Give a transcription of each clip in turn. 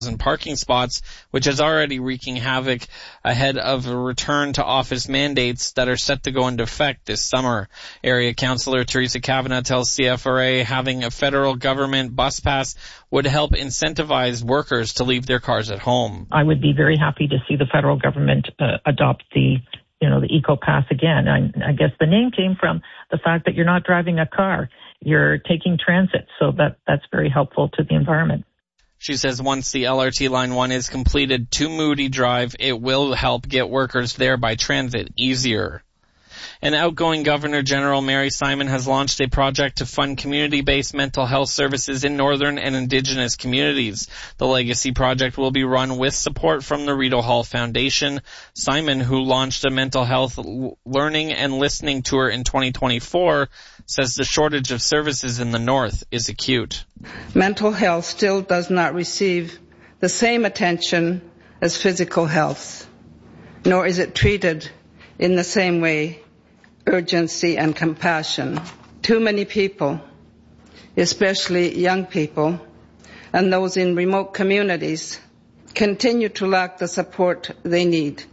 parking spots, which is already wreaking havoc ahead of a return to office mandates that are set to go into effect this summer. Area Councillor Teresa Kavanagh tells CFRA having a federal government bus pass would help incentivize workers to leave their cars at home. I would be very happy to see the federal government adopt the Eco Pass again. I guess the name came from the fact that you're not driving a car, you're taking transit, so that's very helpful to the environment. She says once the LRT Line 1 is completed to Moody Drive, it will help get workers there by transit easier. And outgoing Governor General Mary Simon has launched a project to fund community-based mental health services in northern and indigenous communities. The Legacy Project will be run with support from the Rideau Hall Foundation. Simon, who launched a mental health learning and listening tour in 2024, says the shortage of services in the north is acute. Mental health still does not receive the same attention as physical health, nor is it treated in the same way, urgency and compassion. Too many people, especially young people and those in remote communities, continue to lack the support they need.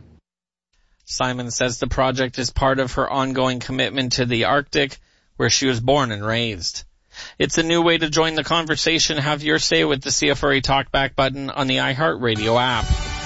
Simon says the project is part of her ongoing commitment to the Arctic, where she was born and raised. It's a new way to join the conversation. Have your say with the CFRA Talkback button on the iHeartRadio app.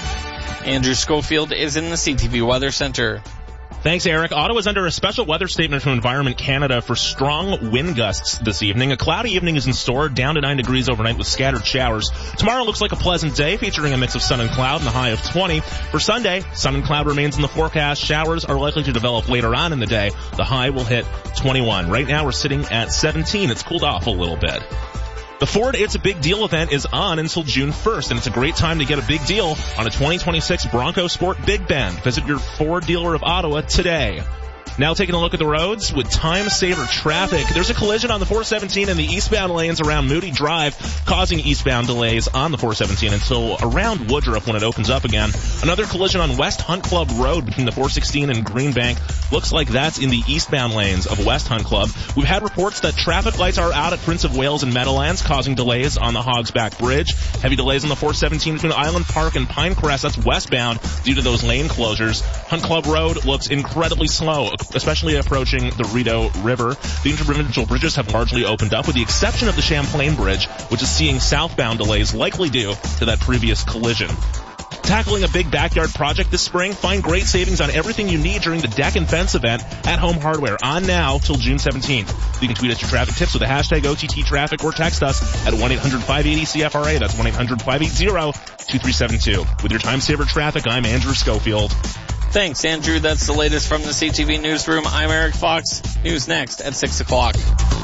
Andrew Schofield is in the CTV Weather Center. Thanks, Eric. Ottawa's under a special weather statement from Environment Canada for strong wind gusts this evening. A cloudy evening is in store, down to 9 degrees overnight with scattered showers. Tomorrow looks like a pleasant day, featuring a mix of sun and cloud and a high of 20. For Sunday, sun and cloud remains in the forecast. Showers are likely to develop later on in the day. The high will hit 21. Right now we're sitting at 17. It's cooled off a little bit. The Ford It's a Big Deal event is on until June 1st, and it's a great time to get a big deal on a 2026 Bronco Sport Big Bend. Visit your Ford dealer of Ottawa today. Now taking a look at the roads with time-saver traffic. There's a collision on the 417 in the eastbound lanes around Moody Drive, causing eastbound delays on the 417 until around Woodruff when it opens up again. Another collision on West Hunt Club Road between the 416 and Greenbank. Looks like that's in the eastbound lanes of West Hunt Club. We've had reports that traffic lights are out at Prince of Wales and Meadowlands, causing delays on the Hogsback Bridge. Heavy delays on the 417 between Island Park and Pinecrest. That's westbound due to those lane closures. Hunt Club Road looks incredibly slow, especially approaching the Rideau River. The interprovincial bridges have largely opened up with the exception of the Champlain Bridge, which is seeing southbound delays likely due to that previous collision. Tackling a big backyard project this spring? Find great savings on everything you need during the Deck and Fence event at Home Hardware on now till June 17th. You can tweet us your traffic tips with the hashtag OTT Traffic or text us at 1-800-580-CFRA. That's 1-800-580-2372. With your time saver traffic, I'm Andrew Schofield. Thanks, Andrew. That's the latest from the CTV Newsroom. I'm Eric Fox. News next at 6 o'clock.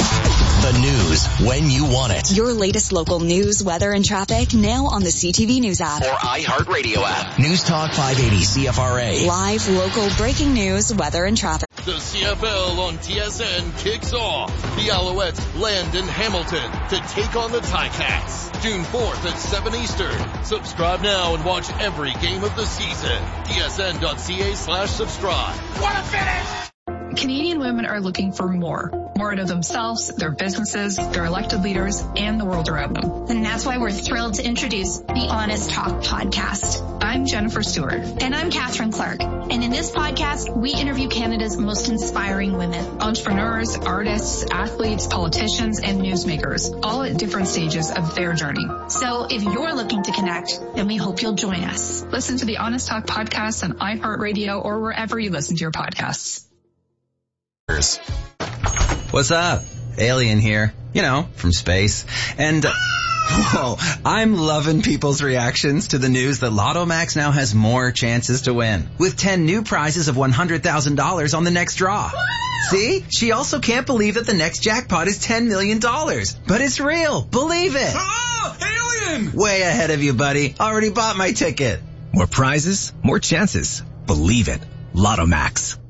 The news when you want it. Your latest local news, weather, and traffic now on the CTV News app. Or iHeartRadio app. News Talk 580 CFRA. Live, local, breaking news, weather, and traffic. The CFL on TSN kicks off. The Alouettes land in Hamilton to take on the Ticats. June 4th at 7 Eastern. Subscribe now and watch every game of the season. TSN.ca/subscribe. What a finish! Canadian women are looking for more out of themselves, their businesses, their elected leaders, and the world around them. And that's why we're thrilled to introduce the Honest Talk podcast. I'm Jennifer Stewart. And I'm Catherine Clark. And in this podcast, we interview Canada's most inspiring women. Entrepreneurs, artists, athletes, politicians, and newsmakers, all at different stages of their journey. So if you're looking to connect, then we hope you'll join us. Listen to the Honest Talk podcast on iHeartRadio or wherever you listen to your podcasts. What's up? Alien here. You know, from space. And, whoa, I'm loving people's reactions to the news that Lotto Max now has more chances to win. With 10 new prizes of $100,000 on the next draw. See? She also can't believe that the next jackpot is $10 million. But it's real. Believe it. Oh, alien! Way ahead of you, buddy. Already bought my ticket. More prizes, more chances. Believe it. Lotto Max.